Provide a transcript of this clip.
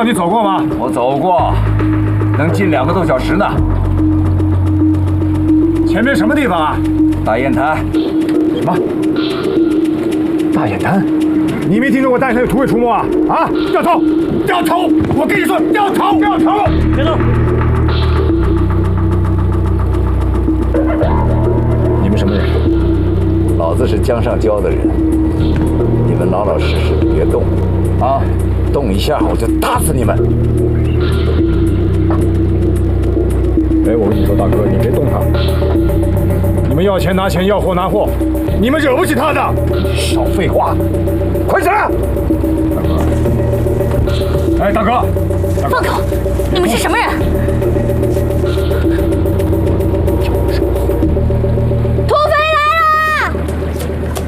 你走过吗？ 我走过，能近2个多小时呢。 前面什么地方啊？ 大雁潭。 什么？大雁潭？你没听说过大雁潭有土匪出没啊？啊！掉头！掉头！我跟你说，掉头！掉头！别动！你们什么人？ 老子是江上交的人，你们老老实实的别动，啊！动一下我就打死你们！ 哎，我跟你说，大哥，你别动他。你们要钱拿钱，要货拿货，你们惹不起他的。 少废话，快